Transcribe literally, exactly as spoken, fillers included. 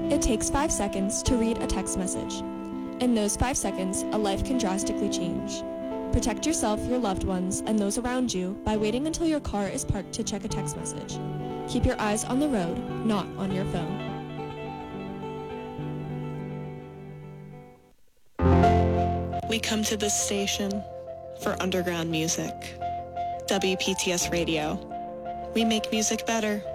It takes five seconds to read a text message. In those five seconds, a life can drastically change. Protect yourself, your loved ones, and those around you by waiting until your car is parked to check a text message. Keep your eyes on the road, not on your phone. We come to this station for underground music. W P T S Radio. We make music better.